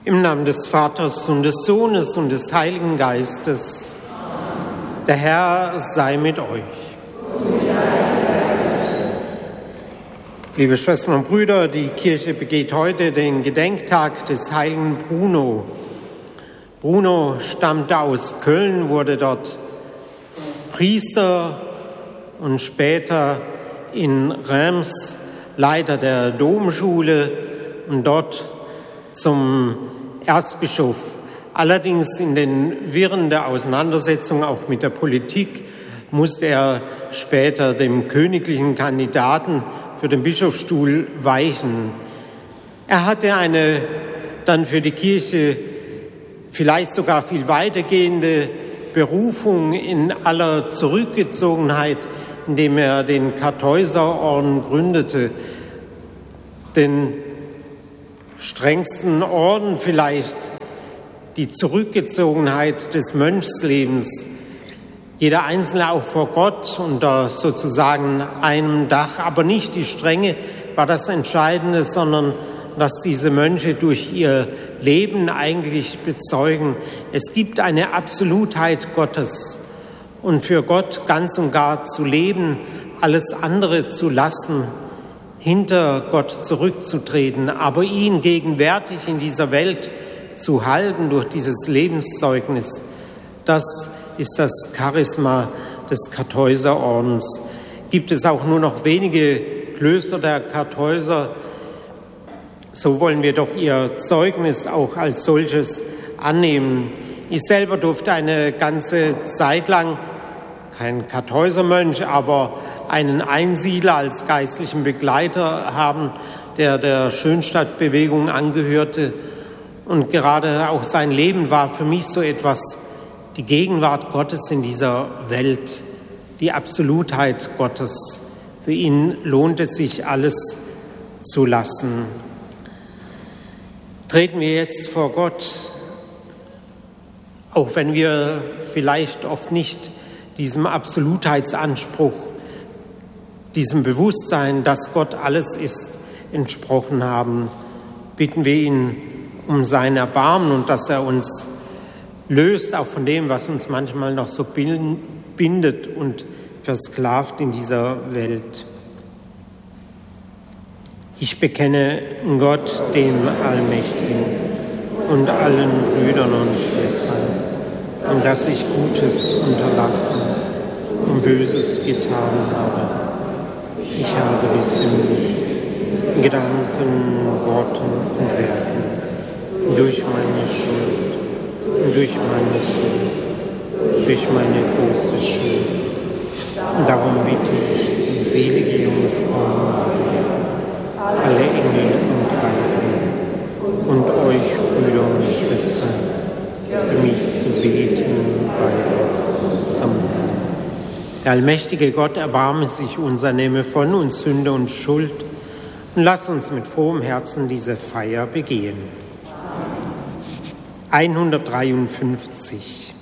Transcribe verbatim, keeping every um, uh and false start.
Im Namen des Vaters und des Sohnes und des Heiligen Geistes. Der Herr sei mit euch. Liebe Schwestern und Brüder, die Kirche begeht heute den Gedenktag des heiligen Bruno. Bruno stammte aus Köln, wurde dort Priester und später in Reims Leiter der Domschule und dort zum Erzbischof. Allerdings in den Wirren der Auseinandersetzung auch mit der Politik musste er später dem königlichen Kandidaten für den Bischofsstuhl weichen. Er hatte eine dann für die Kirche vielleicht sogar viel weitergehende Berufung in aller Zurückgezogenheit, indem er den Kartäuserorden gründete, den strengsten Orden vielleicht, die Zurückgezogenheit des Mönchslebens. Jeder Einzelne auch vor Gott unter sozusagen einem Dach, aber nicht die Strenge war das Entscheidende, sondern dass diese Mönche durch ihr Leben eigentlich bezeugen, es gibt eine Absolutheit Gottes und für Gott ganz und gar zu leben, alles andere zu lassen, hinter Gott zurückzutreten, aber ihn gegenwärtig in dieser Welt zu halten durch dieses Lebenszeugnis, das ist das Charisma des Kartäuserordens. Gibt es auch nur noch wenige Klöster der Kartäuser, so wollen wir doch ihr Zeugnis auch als solches annehmen. Ich selber durfte eine ganze Zeit lang, kein Kartäusermönch, aber einen Einsiedler als geistlichen Begleiter haben, der der Schönstadtbewegung angehörte. Und gerade auch sein Leben war für mich so etwas, die Gegenwart Gottes in dieser Welt, die Absolutheit Gottes. Für ihn lohnt es sich, alles zu lassen. Treten wir jetzt vor Gott, auch wenn wir vielleicht oft nicht diesem Absolutheitsanspruch, diesem Bewusstsein, dass Gott alles ist, entsprochen haben, bitten wir ihn um sein Erbarmen und dass er uns löst, auch von dem, was uns manchmal noch so bindet und versklavt in dieser Welt. Ich bekenne Gott, dem Allmächtigen, und allen Brüdern und Schwestern, und dass ich Gutes unterlassen und Böses getan habe. Ich habe es in Gedanken, Worten und Werken, durch meine Schuld, und durch meine Schuld, durch meine große Schuld. Und darum bitte ich die selige Jungfrau Maria, alle Engel und Heiligen und euch, Brüder und Schwestern, für mich zu beten bei Gott zum Herrn. Der allmächtige Gott erbarme sich unser, nehme von uns Sünde und Schuld und lass uns mit frohem Herzen diese Feier begehen. hundertdreiundfünfzig.